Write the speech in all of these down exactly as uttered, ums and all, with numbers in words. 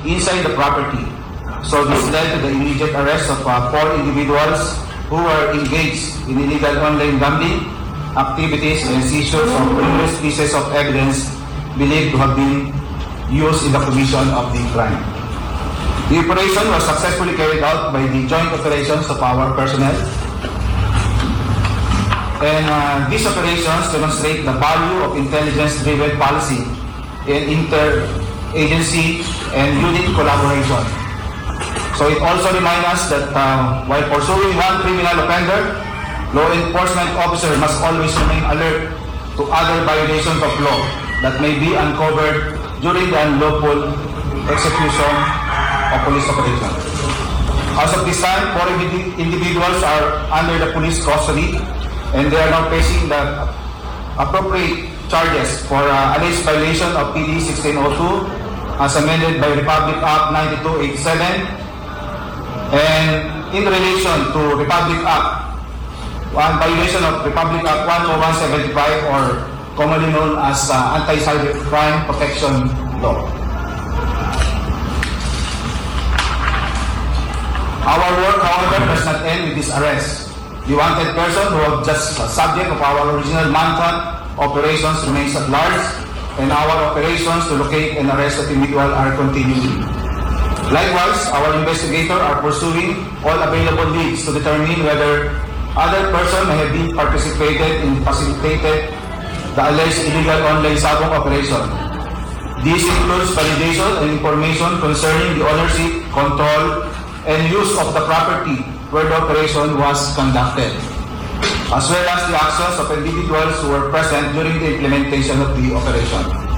inside the property. So this led to the immediate arrest of uh, four individuals who were engaged in illegal online gambling activities and seizures of numerous pieces of evidence believed to have been used in the commission of the crime. The operation was successfully carried out by the joint operations of our personnel. And uh, these operations demonstrate the value of intelligence-driven policy and inter-agency and unit collaboration. So it also reminds us that uh, while pursuing one criminal offender, law enforcement officer must always remain alert to other violations of law that may be uncovered during the unlawful execution of police operations. As of this time, four individuals are under the police custody and they are now facing the appropriate charges for uh, alleged violation of P D sixteen oh two as amended by Republic Act ninety-two eighty-seven, and in relation to Republic Act, one violation of Republic Act one oh one seventy-five, or commonly known as uh, Anti-Cybercrime Protection Law. Our work, however, does not end with this arrest. The wanted person who was just a subject of our original manhunt operations remains at large, and our operations to locate and arrest the individual are continuing. Likewise, our investigators are pursuing all available leads to determine whether other persons may have been participated in facilitated the alleged illegal online sabong operation. This includes validation and information concerning the ownership, control, and use of the property where the operation was conducted, as well as the actions of individuals who were present during the implementation of the operation.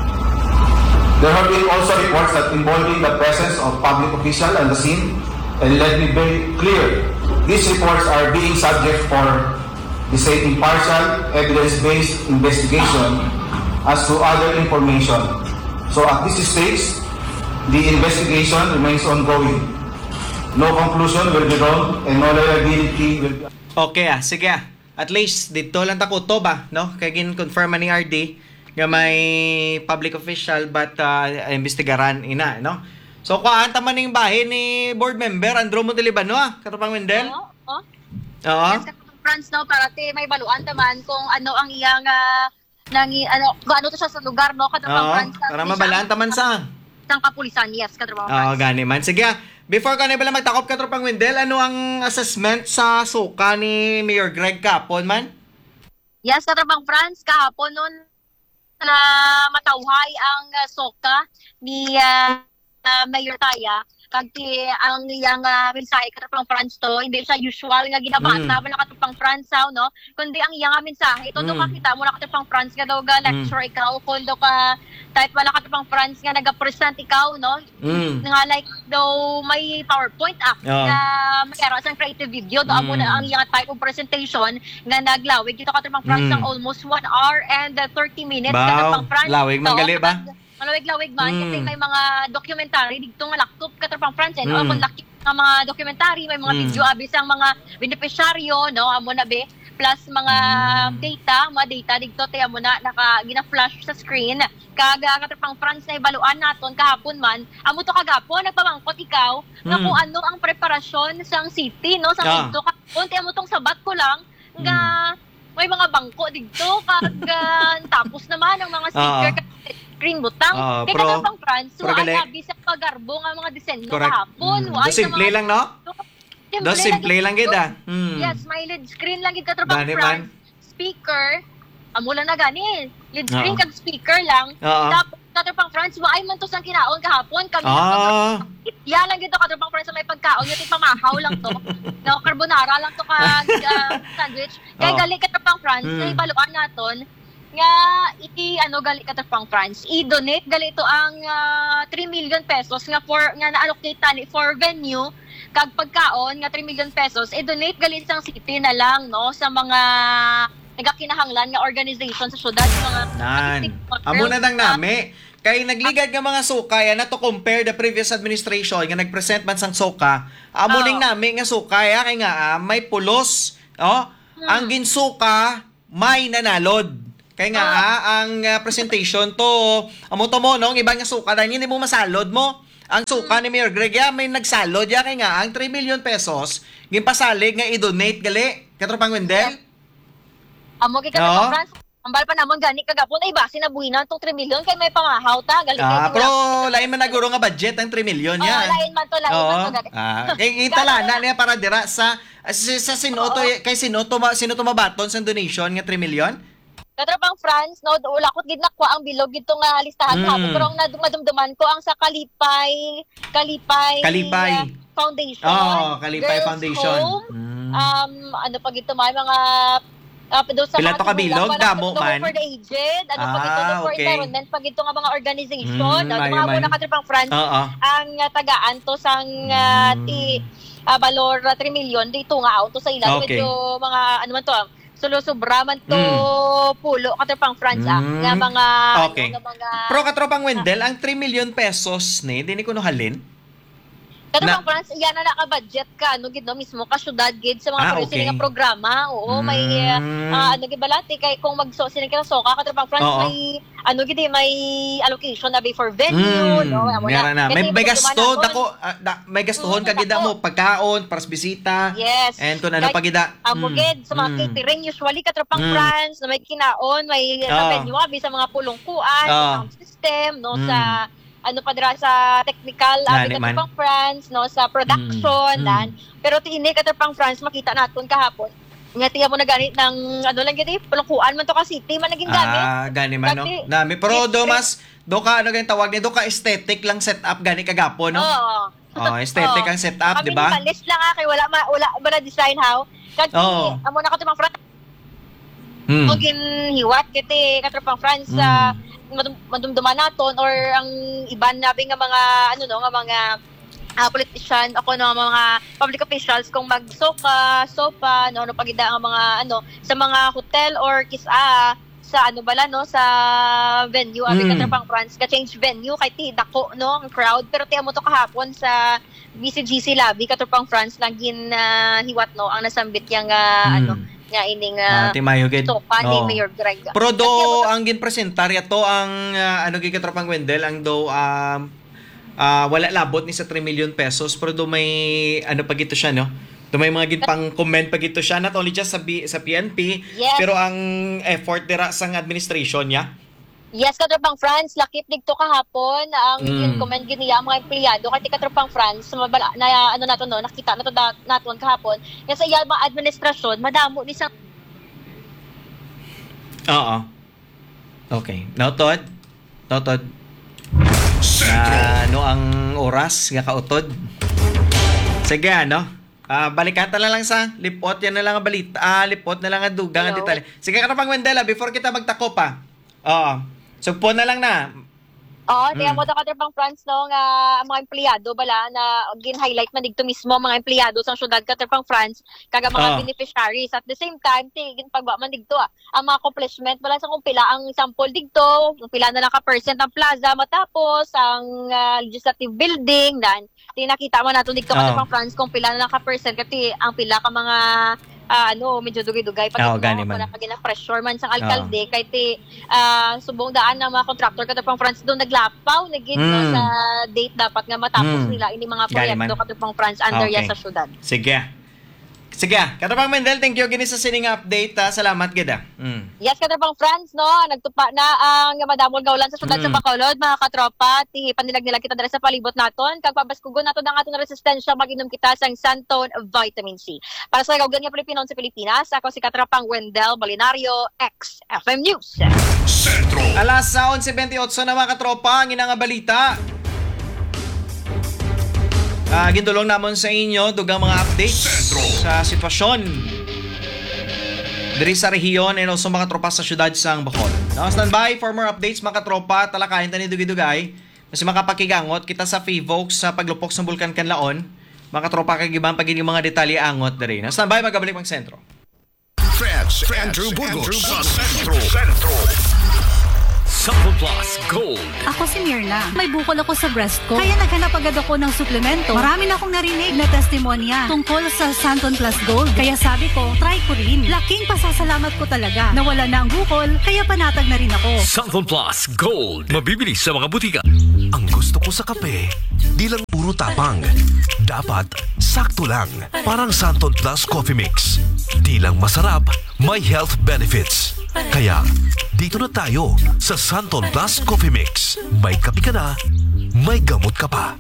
There have been also reports that involving the presence of public officials on the scene, and let me be clear, these reports are being subject for the same impartial, evidence-based investigation as to other information. So at this stage, the investigation remains ongoing. No conclusion will be drawn and no liability will be... Okay ah, sige ah. At least dito lang ta ko to ba, no? Kay gin-confirm ni R D nga may public official but uh, investigaran ina, no? So kuan ta man ning bahin ni board member Andrew Montalibano ah, katapang Wendel. Oo. Oh, Oo. Yes, katong Franz no, para te may baluan taman kung ano ang iyang uh, nangi ano gaano to siya sa lugar no, katapang Oo, Franz. para mabalaan ta man sa sang kapulisan, yes, katapang Oo, Franz. gani man. Sige ah. Before ka na pala magtakop ka tropang Wendel, ano ang assessment sa suka ni Mayor Greg kapon man? Yes, katapang Franz, kahapon nun na matawhay ang uh, soka ni uh, uh, Mayor Taya. Kagti ang iyang uh, mensahe katapang Franz to, hindi siya usual nga ginabasa Mm. mo na katapang Franz sao, no? Kundi ang iyang mensahe, ito Mm. do makita mo na katapang Franz nga daw ga lecture ikaw, kundo ka type wala katapang Franz nga naga-present ikaw, no? Mm. Nga like daw may PowerPoint app Oo. nga mayroon sang creative video do amo Mm. na ang iyang type of presentation nga naglawig dito katapang Franz Mm. ng almost one hour and uh, thirty minutes Baw, katapang Franz. lawig man Oo, gali ba? Malawig-lawig man Mm. kasi may mga documentary dito nga laptop katapang France eh, no? Mm. Kung laki nga mga documentary, may mga Mm. video abis ang mga beneficiaryo, no? Amo na be plus mga Mm. data, mga data dito te amo na naka gina-flash sa screen. Kaga katapang France na ibaluan naton kahapon man. Amo to kagapon nagpamangkot ikaw nga Mm. kung ano ang preparasyon sang city, no? Sa Ah. dito kahapon te amo tong sabat ko lang nga may mga bangko dito kag ah, tapos naman ang mga sticker Ah. kag screen butang. Ah, Kaya pro- katapang France, pro wa gali. labi sa pagarbo nga mga disenyo Correct. kahapon. Mm. Wa Do simple lang, no? Do simple lang gid ah. Mm. Yes, may lead screen lang gid katapang Gani France. man. Speaker, amo lang na gani. Lead screen Oo. kag speaker lang. Oo. Tapos katapang France, wa ay man to sang kinaon kahapon. Kami Ah. ya lang gito katapang France sa may pagkaon, yung pamahaw lang to. No, carbonara lang to kag uh, sandwich. Kay Oo. gali katapang France, Mm. na ibaluan naton nga iti ano gali katapang France, i-donate gali ito ang uh, three million pesos nga for nga na-allocate tani for venue kag pagkaon nga three million pesos i-donate gali sang city na lang no sa mga nagakinahanglan nga organization sa syudad mga Nan. artistic Amo na workers, nang nami. Kay nagligad nga mga suka yan na to compare the previous administration nga nag-present man sang suka. Amo Oo. ning nami nga suka ya kay nga ah, may pulos, oh. Ang ginsuka may nanalod. Kay nga ah, ang ah, presentation to amo to mo no, ang iba nga suka dahil hindi mo masalod mo. ang suka ni Mayor Greg, ya, may nagsalo, ya kay nga, ang three million pesos, gimpasalig nga i-donate gali, katropang Wendell? Amo kay Oo. Katropang France, ambal pa namon gani kagapon ay base na buhinan tong three million kay may pamahaw ta gali Ah, kay pero lain man naguro nga budget ang three million Oh, yan. lain man to, lain man to, gali. Ah, kay italana niya para dira sa sa, sa Sinoto, kay Sinoto, ma- Sinoto mabaton sa donation nga three million? Katropang France, no, ulakot gid nakwa ang bilog gito nga listahan Mm. hapon pero ang nadumdumduman ko ang sa Kalipay, Kalipay, Kalipay. uh, Foundation. Oh, Kalipay Girls Foundation. Home, Mm. um, ano pa gito may mga uh, doon sa Pila to mga kabilog? tumulong, Damo parang man? for the aged, ano pa Ah, gito for okay. environment, pa gito nga mga organization, Mm, mm, mayo mga man. muna Katropang France, Oo. ang uh, tagaan to sang uh, Mm. ti uh, balor uh, three million dito nga auto sa ila Okay. medyo mga ano man to ah, sulo-sobra man to Mm. pulo Katropang France ah Mm. nga mga Okay. ano, nga mga Pro katropang Wendell, ang three million pesos ni, di ni ko halin? Katropang na- France iyan na naka-budget ka ano gid no mismo ka syudad gid sa mga Ah, producer okay. nga programa oo may uh, Mm. ah, ano gid balati kay kung magso sila ka soka Katropang France Oo. may ano gid eh, may allocation na be for venue Mm, no amo meron na. May, Kasi may pag gasto, dumanan dako, ah, da, may gastuhon Mm, kagida dako. mo, pagkaon, para sa bisita, yes and kung ano Kahit- pagida. Amo Mm, gid sa mga mm. catering usually Katropang Mm. France na may kinaon, may Ah. sa venue abi sa mga pulungkuan, Ah. sa sound system, no Mm. sa ano pa dira sa technical abi Nani man. Katropang France, no sa production, Mm. dan. Pero tiini Katropang France makita naton kahapon. Nga tiya mo na ganit ng ano lang gid eh, pulungkuan man to ka city man naging gamit. Ah, gani man, no? Kasi- Nami. Pero It's- do mas, do ka, ano ganyan tawag ni, do ka aesthetic lang setup, gani kagapo, no? Oo. Oh, aesthetic Oo. ang setup, di Kami ba? minimalist lang ah, kay wala ma, wala ba na design how. Kasi Oo. amo na Katropang France Hmm. Kung hiwat kiti Katropang France sa madum- madumduman naton or ang iban nabi nga mga ano no nga mga uh, politician ako no mga public officials kung magsoka sopa no no pagida ang mga ano sa mga hotel or kisa sa ano bala no sa venue abi Mm. Katropang France ka change venue kay ti dako no ang crowd pero ti amo to kahapon sa B C G C lobby Katropang France lang gin uh, hiwat no ang nasambit yang uh, Mm. ano nga ining Ah, uh, timayo gid. sopa ni Oo. Mayor Greg. Pero do Kasi amo to- ang ginpresentar yato ang ah, ano gi katropang Wendell ang do um, ah, wala labot ni sa three million pesos pero do may ano pa gito siya no. Do may mga gid pang comment pa gito siya not only just sa B, sa P N P Yes. pero ang effort dira sa administration niya. Yes, Katropang France, lakip digto kahapon na ang Mm. mm. comment giniya ang mga empleyado kay Katropang France mabala na ano nato no nakita nato da, naton kahapon nga sa iya mga administrasyon madamo ni sa Oo. Okay. Noted. Noted. Na ano ang oras nga kautod. Sige ano. Ah, balikatan na lang sa lipot yan na lang ang balita. Ah, lipot na lang ang dugang ang Hello. detalye. Sige ka na pang Wendela before kita magtako pa. Oo. Sugpo na lang na. Oo, Mm. tiya mo ta Katropang France no nga ang mga empleyado bala na gin-highlight man digto mismo ang mga empleyado sa syudad Katropang France kaga mga Ah. beneficiaries at the same time tigin pagwa man digto ah, ang mga accomplishment bala sa kung pila ang sample digto kung pila na lang ka percent ang plaza matapos ang ah, legislative building dan tinakita man nato digto Ah. Katropang France kung pila na lang ka percent kati ang pila ka mga ah, ano medyo dugay-dugay pa Oo, digto, gani man. wala ka ginang pressure man sa alkalde kay ti ah, subong daan ng mga contractor Katropang France doon naglapaw naging no, Mm. sa date dapat nga matapos Mm. nila ini mga Gani proyekto man. Katropang France under Okay. ya sa syudad. Sige. Sige. Katapang Mendel, thank you gini sa sining update. Ah. Salamat gida. Mm. Yes, Katropang France, no, nagtupa na ang madamol gaulan sa syudad Mm. sa Bacolod, mga katropa, ti panilag nila kita dala sa palibot naton, kag pabaskugon nato ang aton resistensya maginom kita sang Santon Vitamin C. Para sa gawgan nga Pilipino sa Pilipinas, ako si Katropang Wendell Balinario, X F M News. Sentro. Alas sa eleven twenty-eight na mga katropa, ang inang balita. Ah, gindulong namon sa inyo dugang mga updates Sentro. sa sitwasyon diri sa rehiyon and also mga tropa sa syudad sang Bacolod. Now, stand by for more updates mga katropa, talakayin tani dugay-dugay. Kasi makapakigangot kita sa Fivox sa paglupok sa Bulkan Kanlaon. Mga tropa kagibang pagiging mga detalye angot diri. Now, stand by, magabalik mag sentro. Trans Andrew Burgos sa Sentro. Sentro. Sample Plus Gold. Ako si Mirna. May bukol ako sa breast ko. Kaya naghanap agad ako ng suplemento. Marami na akong narinig na testimonya tungkol sa Santon Plus Gold. Kaya sabi ko, try ko rin. Laking pasasalamat ko talaga. Nawala na ang bukol, kaya panatag na rin ako. Sample Plus Gold. Mabibili sa mga butika. Ang gusto ko sa kape, Di lang puro tapang. Dapat sakto lang. Parang Santon Plus Coffee Mix. Di lang masarap, may health benefits. Kaya, dito na tayo sa Santon Plus Coffee Mix. May kape ka na, may gamot ka pa.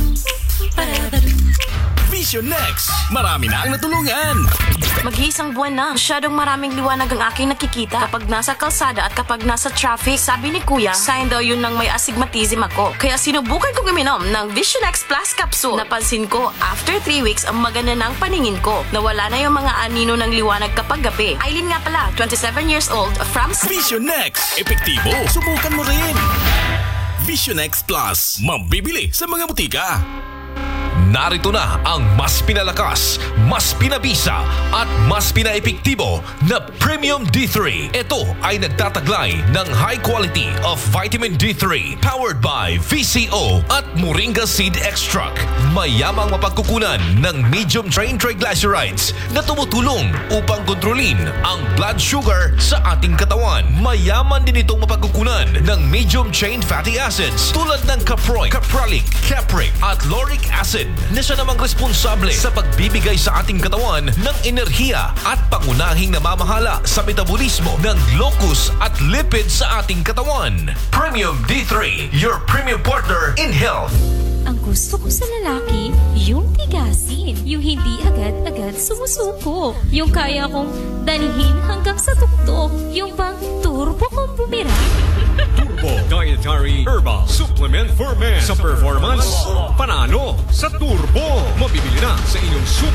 Vision Next. Marami na ang natulungan. Mag-iisang buwan na. Masyadong maraming liwanag ang aking nakikita. Kapag nasa kalsada at kapag nasa traffic, sabi ni Kuya, sign daw yun ng may astigmatism ako. Kaya sinubukan kong uminom ng Vision X Plus Capsule. Napansin ko, after three weeks, ang maganda ng paningin ko. Nawala na yung mga anino ng liwanag kapag gabi. Aileen nga pala, twenty-seven years old, from... Vision Next. Epektibo. Subukan mo rin. Vision X Plus. Mabibili sa mga butika. Narito na ang mas pinalakas, mas pinabisa at mas pinaepektibo na Premium D three. Ito ay nagtataglay ng high quality of vitamin D three powered by V C O at Moringa Seed Extract. Mayamang mapagkukunan ng medium chain triglycerides na tumutulong upang kontrolin ang blood sugar sa ating katawan. Mayaman din itong mapagkukunan ng medium chain fatty acids tulad ng caproic, capralic, capric at lauric acid na siya namang responsable sa pagbibigay sa ating katawan ng enerhiya at pangunahing namamahala sa metabolismo ng glucose at lipid sa ating katawan. Premium D three, your premium partner in health. Ang gusto ko sa lalaki, yung tigasin. Yung hindi agad-agad sumusuko. Yung kaya kong dalhin hanggang sa tuktok. Yung pang turbo kong bumira. Turbo Dietary Herbal Supplement for Men. Sa performance, panalo sa Turbo. Mabibili na sa inyong super